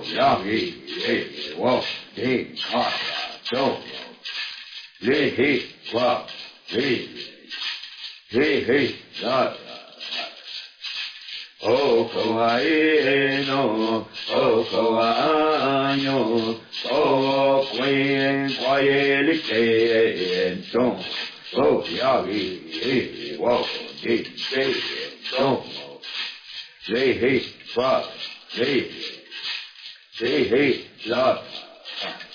Yagi, hey, whoa, hey, ha, so, hey, hey, wow, hey, hey, hey, that. O kawaii no, o kawaii o queen, quiet, so, oh, yagi, hey, whoa, hey, hey, so, hey, hey, fuck, hey, hey, love.